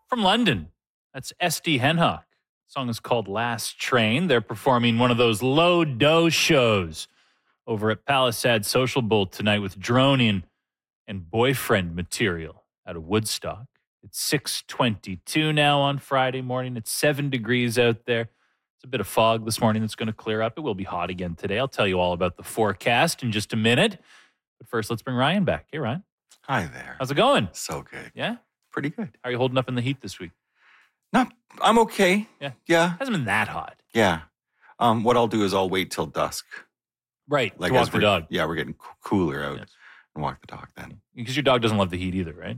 From London, that's SD Henhock. The song is called Last Train. They're performing one of those low-dose shows over at Palisade Social Bowl tonight with Droning and Boyfriend Material out of Woodstock. It's 6:22 now on Friday morning. It's 7 degrees out there. It's a bit of fog this morning that's going to clear up. It will be hot again today. I'll tell you all about the forecast in just a minute. But first, let's bring Ryan back. Hey, Ryan. Hi there. How's it going? So good. Yeah? Pretty good. How are you holding up in the heat this week? I'm okay. Yeah. Yeah. Hasn't been that hot. Yeah. What I'll do is I'll wait till dusk. Right. Like to walk the dog. Yeah, we're getting cooler out Yes. and walk the dog then. Because your dog doesn't love the heat either, right?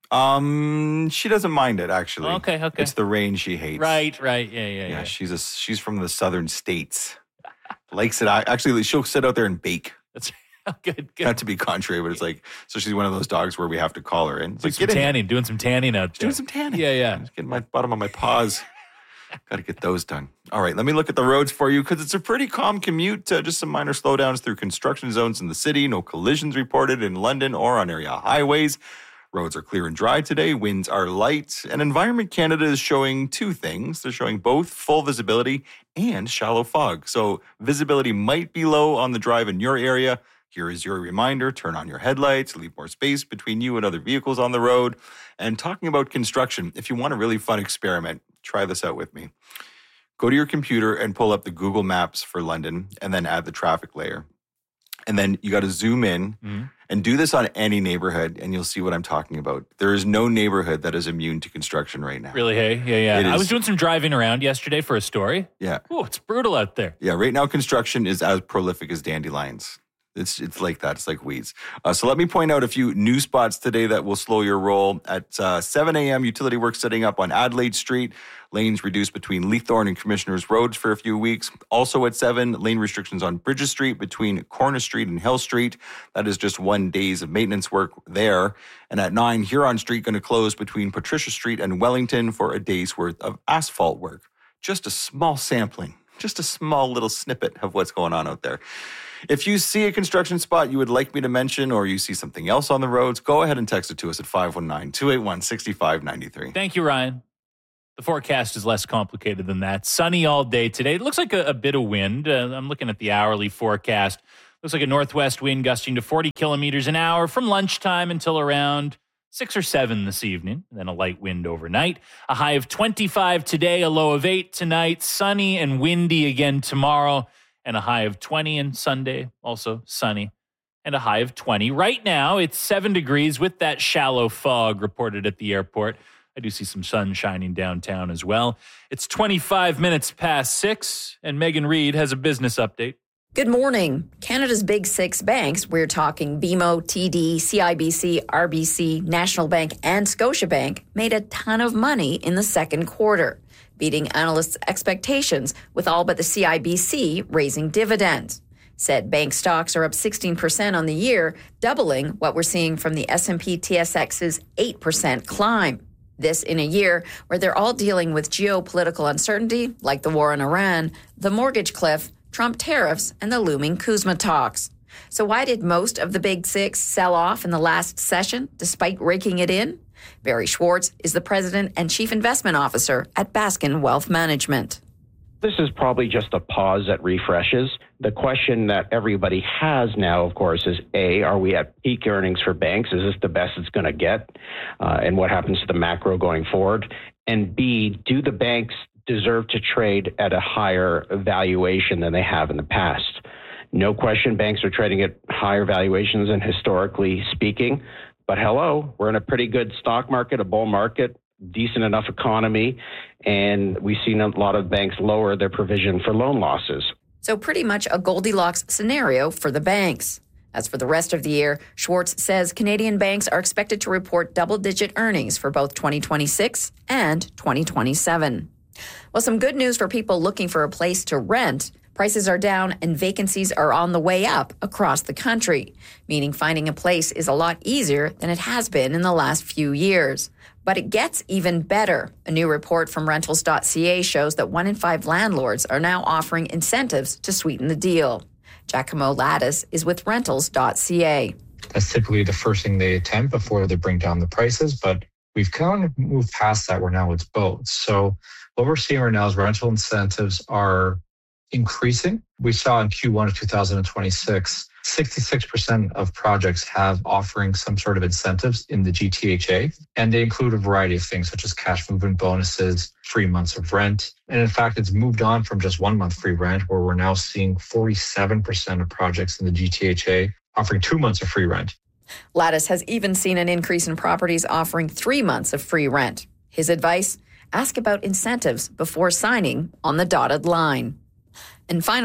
She doesn't mind it actually. Okay. It's the rain she hates. Right. Yeah. She's from the southern states. Likes it. Actually, she'll sit out there and bake. That's good. Not to be contrary, but it's like, so she's one of those dogs where we have to call her in. It's Doing some tanning out there. Doing some tanning. Yeah. Just getting my bottom of my paws. Got to get those done. All right, let me look at the roads for you because it's a pretty calm commute. Just some minor slowdowns through construction zones in the city. No collisions reported in London or on area highways. Roads are clear and dry today. Winds are light. And Environment Canada is showing two things. They're showing both full visibility and shallow fog. So visibility might be low on the drive in your area. Here is your reminder. Turn on your headlights. Leave more space between you and other vehicles on the road. And talking about construction, if you want a really fun experiment, try this out with me. Go to your computer and pull up the Google Maps for London and then add the traffic layer. And then you got to zoom in and do this on any neighborhood and you'll see what I'm talking about. There is no neighborhood that is immune to construction right now. Really? Hey? Yeah. I was doing some driving around yesterday for a story. Yeah. Oh, it's brutal out there. Yeah, right now construction is as prolific as dandelions. It's like that. It's like weeds. So let me point out a few new spots today that will slow your roll. At 7 a.m., utility work setting up on Adelaide Street. Lanes reduced between Leithorn and Commissioners Roads for a few weeks. Also at 7, lane restrictions on Bridges Street between Cornish Street and Hill Street. That is just 1 day of maintenance work there. And at 9, Huron Street going to close between Patricia Street and Wellington for a day's worth of asphalt work. Just a small sampling. Just a small little snippet of what's going on out there. If you see a construction spot you would like me to mention or you see something else on the roads, go ahead and text it to us at 519-281-6593. Thank you, Ryan. The forecast is less complicated than that. Sunny all day today. It looks like a bit of wind. I'm looking at the hourly forecast. Looks like a northwest wind gusting to 40 kilometers an hour from lunchtime until around 6 or 7 this evening. And then a light wind overnight. A high of 25 today, a low of 8 tonight. Sunny and windy again tomorrow. And a high of 20 on Sunday, also sunny, and a high of 20. Right now, it's 7 degrees with that shallow fog reported at the airport. I do see some sun shining downtown as well. It's 25 minutes past 6, and Megan Reid has a business update. Good morning. Canada's big 6 banks, we're talking BMO, TD, CIBC, RBC, National Bank, and Scotiabank, made a ton of money in the second quarter, beating analysts' expectations, with all but the CIBC raising dividends. Said bank stocks are up 16% on the year, doubling what we're seeing from the S&P TSX's 8% climb. This in a year where they're all dealing with geopolitical uncertainty, like the war in Iran, the mortgage cliff, Trump tariffs, and the looming Kuzma talks. So why did most of the big 6 sell off in the last session, despite raking it in? Barry Schwartz is the president and chief investment officer at Baskin Wealth Management. This is probably just a pause at refreshes. The question that everybody has now, of course, is A, are we at peak earnings for banks? Is this the best it's going to get? And what happens to the macro going forward? And B, do the banks deserve to trade at a higher valuation than they have in the past? No question, banks are trading at higher valuations than historically speaking. But hello, we're in a pretty good stock market, a bull market, decent enough economy, and we've seen a lot of banks lower their provision for loan losses. So pretty much a Goldilocks scenario for the banks. As for the rest of the year, Schwartz says Canadian banks are expected to report double-digit earnings for both 2026 and 2027. Well, some good news for people looking for a place to rent. Prices are down and vacancies are on the way up across the country, meaning finding a place is a lot easier than it has been in the last few years. But it gets even better. A new report from Rentals.ca shows that 1 in 5 landlords are now offering incentives to sweeten the deal. Giacomo Lattis is with Rentals.ca. That's typically the first thing they attempt before they bring down the prices, but We've kind of moved past that where now it's both. So what we're seeing right now is rental incentives are increasing. We saw in Q1 of 2026, 66% of projects have offering some sort of incentives in the GTHA, and they include a variety of things such as cash movement bonuses, 3 months of rent. And in fact, it's moved on from just 1 month free rent, where we're now seeing 47% of projects in the GTHA offering 2 months of free rent. Lattice has even seen an increase in properties offering 3 months of free rent. His advice? Ask about incentives before signing on the dotted line. And finally,